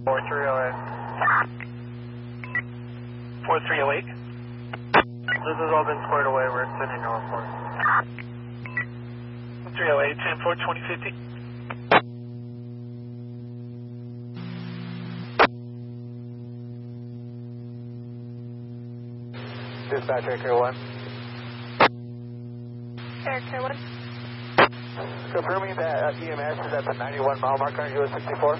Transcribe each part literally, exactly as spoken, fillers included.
four three oh eight. four three oh eight. This has all been squared away. We're sending no report. three oh eight, ten four, twenty fifty. Dispatch, Air Care one. Air Care one. Confirming that uh, E M S is at the ninety-one mile marker on U S sixty-four.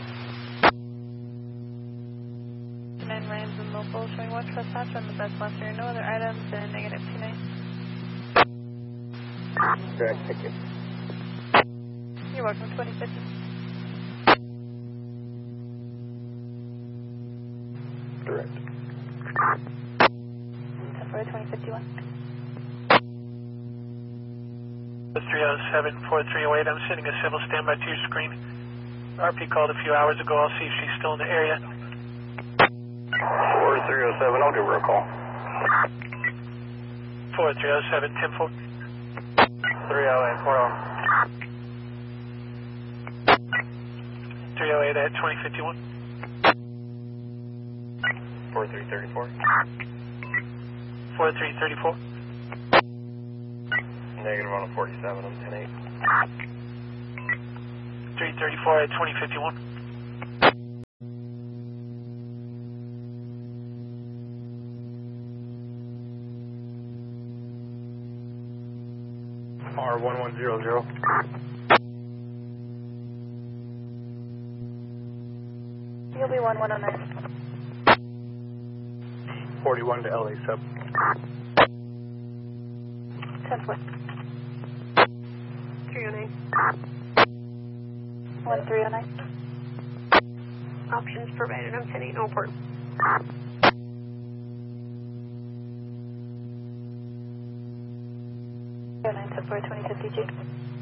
nine Ryan's and local showing one trespass on the best cluster. No other items and negative two nine. Correct, thank you. You're welcome, twenty fifty. Direct. ten four, twenty fifty-one. three oh seven, four three oh eight, I'm sending a civil standby to your screen. R P called a few hours ago. I'll see if she's still in the area. four three oh seven, I'll give her a call. four three oh seven, ten four. three oh eight, four oh. three oh eight at twenty fifty-one. four three three four. four three three four. Negative on a forty-seven, I'm ten eight. three thirty-four at twenty fifty-one. R one one zero zero. You'll be one one oh nine. forty-one to L A sub. ten four. three oh nine. one three oh nine. Options provided on ten eight, no port. zero nine ten four, twenty fifty G.